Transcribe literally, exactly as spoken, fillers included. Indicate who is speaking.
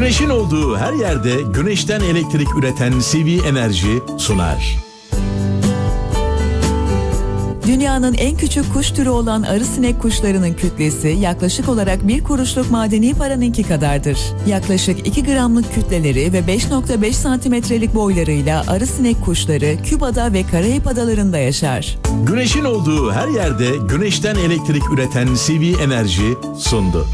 Speaker 1: Güneşin olduğu her yerde güneşten elektrik üreten C V Enerji sunar.
Speaker 2: Dünyanın en küçük kuş türü olan arısinek kuşlarının kütlesi yaklaşık olarak bir kuruşluk madeni paranınki kadardır. Yaklaşık iki gramlık kütleleri ve beş nokta beş santimetrelik boylarıyla arısinek kuşları Küba'da ve Karayip Adaları'nda yaşar.
Speaker 1: Güneşin olduğu her yerde güneşten elektrik üreten C V Enerji sundu.